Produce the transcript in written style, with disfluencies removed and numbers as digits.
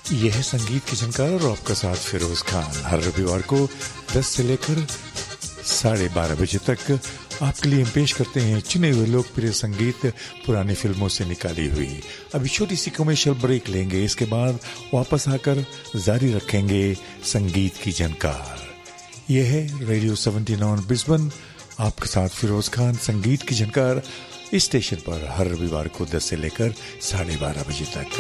यह है संगीत की झनकार और आपका साथ फिरोज खान। हर रविवार को 10 से लेकर 12:30 बजे तक आपके लिए हम पेश करते हैं चुने हुए लोकप्रिय संगीत पुरानी फिल्मों से निकाली हुई। अभी छोटी सी कमर्शियल ब्रेक लेंगे, इसके बाद वापस आकर जारी रखेंगे संगीत की झनकार। यह है रेडियो 79 ब्रिस्बेन, आपके साथ फिरोज खान। संगीत की झनकार इस स्टेशन पर हर रविवार को 10 से लेकर 12:30 बजे तक।